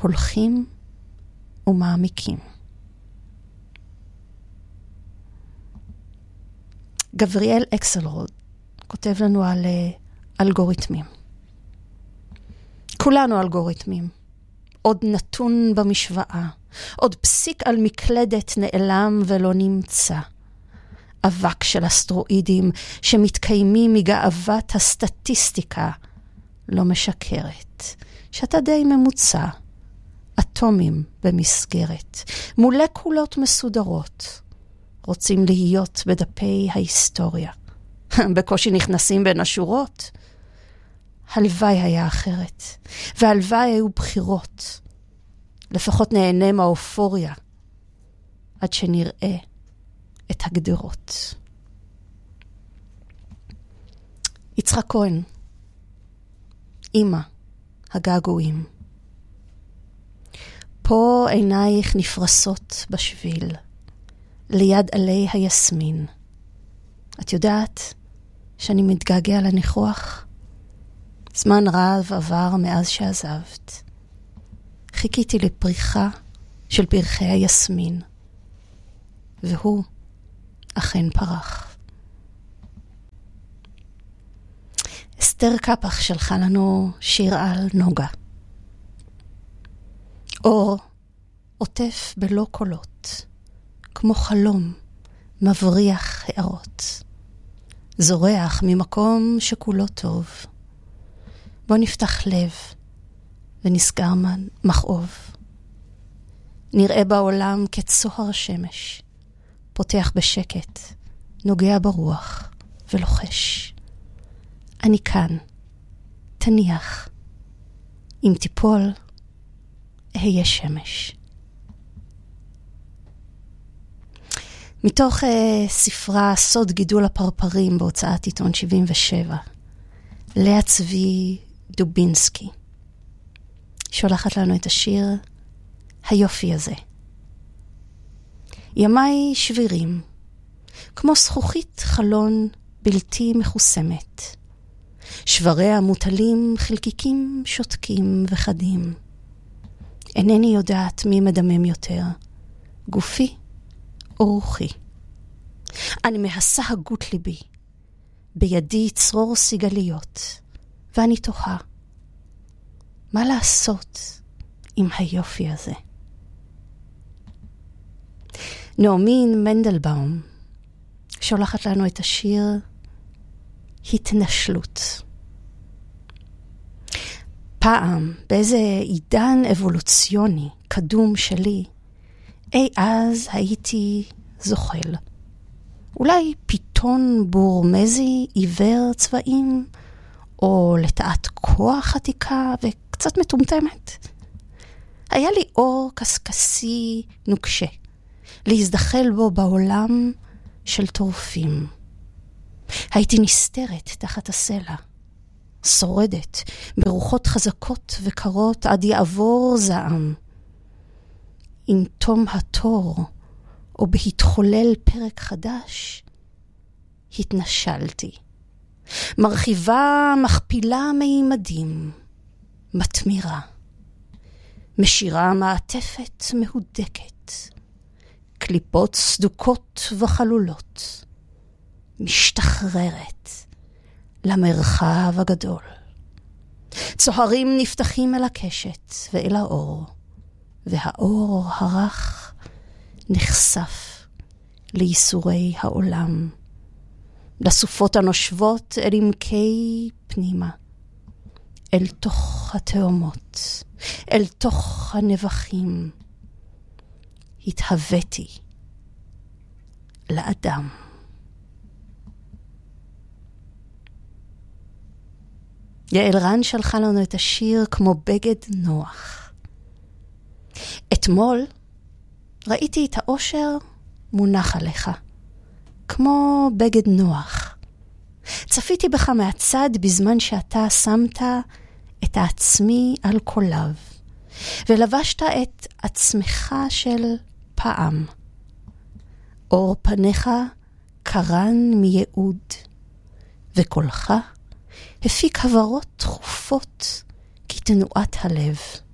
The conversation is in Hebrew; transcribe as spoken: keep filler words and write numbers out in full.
הולכים ומעמיקים. גבריאל אקסלרוד כותב לנו על אלגוריתמים. כולנו אלגוריתמים. עוד נתון במשוואה, עוד פסיק על מקלדת נעלם ולא נמצא. אבק של אסטרואידים שמתקיימים מגאוות הסטטיסטיקה לא משקרת. שאתה די ממוצע. אטומים במסגרת. מולקולות מסודרות. רוצים להיות בדפי ההיסטוריה. בקושי נכנסים בין השורות. הלוואי היה אחרת. והלוואי היו בחירות. לפחות נהנה מהאופוריה. עד שנראה את הגדרות. יצחק כהן. אמא. הגעגועים. פה עינייך נפרסות בשביל. ליד עלי היסמין. את יודעת שאני מתגעגע לניחוח? זמן רב עבר מאז שעזבת. חיכיתי לפריחה של פרחי היסמין. והוא אכן פרח. אסתר קפח שלחה לנו שיר על נוגה. אור עוטף בלא קולות. כמו חלום מבריח הערות. זורח ממקום שכולו טוב. בוא נפתח לב ונסגר מכאוב. נראה בעולם כצוהר שמש. פותח בשקט, נוגע ברוח ולוחש. אני כאן, תניח. אם תיפול, אהיה שמש. מתוך uh, ספרה סוד גידול הפרפרים בהוצאת עיתון שבעים ושבע, לאה צבי דובינסקי שולחת לנו את השיר היופי הזה. ימיי שבירים, כמו זכוכית חלון בלתי מחוסמת. שבריה מוטלים חלקיקים שותקים וחדים. אינני יודעת מי מדמם יותר, גופי או רוחי. אני מהסה הגות ליבי, בידי צרור סיגליות, ואני תוהה, מה לעשות עם היופי הזה? נעמין מנדלבאום שולחת לנו את השיר התנשלות. פעם, באיזה עידן אבולוציוני קדום שלי, אי אז הייתי זוחל. אולי פיתון בורמזי עיוור צבעים, או לטעת כוח עתיקה וקצת מטומטמת. היה לי אור קסקסי נוקשה, להזדחל בו בעולם של טורפים. הייתי נסתרת תחת הסלע, שורדת ברוחות חזקות וקרות עד יעבור זעם. עם תום התור או בהתחולל פרק חדש, התנשלתי. מרחיבה מכפילה מימדים, מתמירה. משירה מעטפת מהודקת, קליפות סדוקות וחלולות, משתחררת למרחב הגדול. צוהרים נפתחים אל הקשת ואל האור, והאור הרך נחשף לייסורי העולם, לסופות הנושבות אל עמקי פנימה, אל תוך התאומות, אל תוך הנבחים. התהוויתי לאדם. יעל רן שלחה לנו את השיר כמו בגד נוח. אתמול ראיתי את האושר מונח עליך, כמו בגד נוח. צפיתי בך מהצד בזמן שאתה שמת את העצמי על קולב, ולבשת את עצמך של פעם. אור פניך קרן מייעוד, וקולך הפיק הברות תכופות כתנועת הלב.